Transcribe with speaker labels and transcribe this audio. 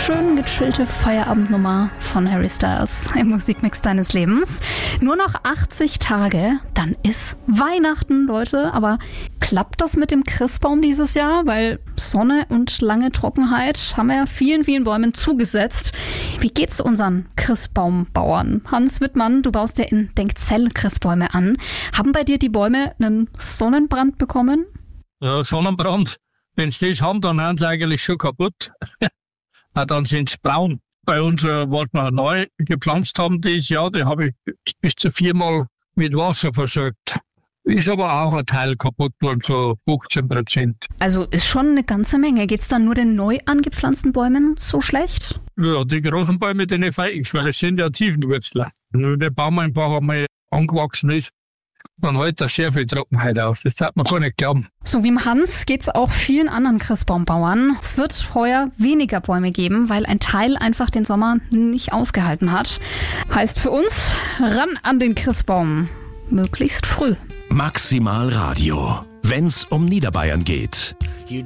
Speaker 1: schön gechillte Feierabendnummer von Harry Styles im Musikmix deines Lebens. Nur noch 80 Tage, dann ist Weihnachten, Leute. Aber klappt das mit dem Christbaum dieses Jahr? Weil Sonne und lange Trockenheit haben ja vielen, vielen Bäumen zugesetzt. Wie geht's unseren Christbaumbauern? Hans Wittmann, du baust ja in Denkzell Christbäume an. Haben bei dir die Bäume einen Sonnenbrand bekommen?
Speaker 2: Ja, Sonnenbrand. Wenn sie das haben, dann sind sie eigentlich schon kaputt. Dann sind sie braun. Bei uns, was wir neu gepflanzt haben dieses Jahr, die habe ich bis zu 4-mal mit Wasser versorgt. Ist aber auch ein Teil kaputt worden, so 15%.
Speaker 1: Also ist schon eine ganze Menge. Geht's dann nur den neu angepflanzten Bäumen so schlecht?
Speaker 2: Ja, die großen Bäume, denen feigen, weil es sind ja Tiefenwurzler. Wenn der Baum einfach einmal angewachsen ist, dann hält das sehr viel Trockenheit aus. Das darf man gar nicht glauben.
Speaker 1: So wie im Hans geht's auch vielen anderen Christbaumbauern. Es wird heuer weniger Bäume geben, weil ein Teil einfach den Sommer nicht ausgehalten hat. Heißt für uns, ran an den Christbaum. Möglichst früh.
Speaker 3: Maximal Radio, wenn's um Niederbayern geht.